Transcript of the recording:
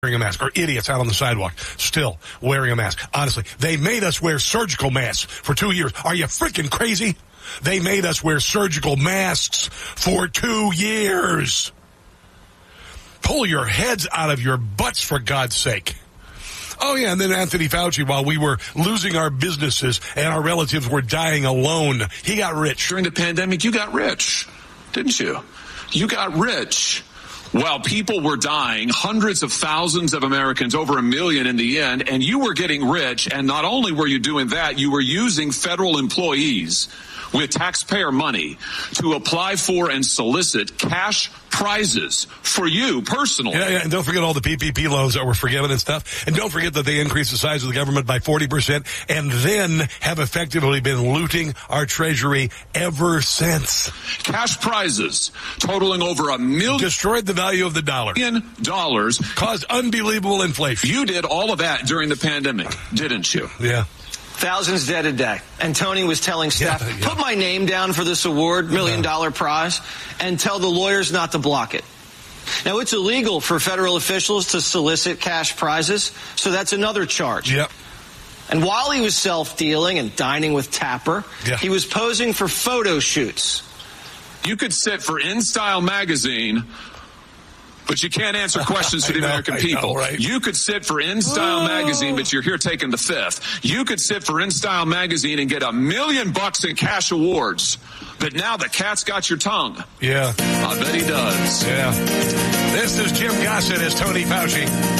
wearing a mask, or idiots out on the sidewalk still wearing a mask. Honestly, they made us wear surgical masks for 2 years. Are you freaking crazy? They made us wear surgical masks for 2 years. Pull your heads out of your butts, for God's sake. Oh, yeah, and then Anthony Fauci, while we were losing our businesses and our relatives were dying alone, he got rich. During the pandemic, you got rich, didn't you? You got rich. While people were dying, hundreds of thousands of Americans, over 1 million in the end, and you were getting rich, and not only were you doing that, you were using federal employees with taxpayer money to apply for and solicit cash prizes for you personally. Yeah, and don't forget all the PPP loans that were forgiven and stuff. And don't forget that they increased the size of the government by 40% and then have effectively been looting our treasury ever since. Cash prizes totaling over $1 million. Destroyed the value of the dollar. Dollars. Caused unbelievable inflation. You did all of that during the pandemic, didn't you? Yeah. Thousands dead a day. And Tony was telling staff, put my name down for this award, $1 million prize, and tell the lawyers not to block it. Now, it's illegal for federal officials to solicit cash prizes, so that's another charge. Yep. And while he was self-dealing and dining with Tapper, he was posing for photo shoots. You could sit for InStyle magazine, but you can't answer questions for the American people. Right? You could sit for InStyle magazine, but you're here taking the fifth. You could sit for InStyle magazine and get $1 million in cash awards. But now the cat's got your tongue. Yeah. I bet he does. Yeah. This is Jim Gossett as Tony Fauci.